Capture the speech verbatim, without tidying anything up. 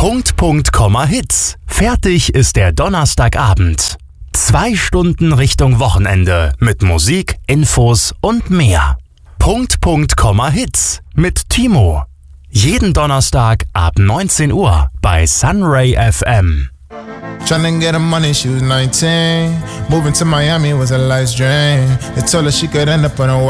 Punkt, Punkt, Komma, Hits. Fertig ist der Donnerstagabend. Zwei Stunden Richtung Wochenende mit Musik, Infos und mehr. Punkt, Punkt, Komma, Hits mit Timo. Jeden Donnerstag ab neunzehn Uhr bei Sunray F M. Tryna get her money, she was nineteen. Moving to Miami was a life's dream. They told her she could end up on a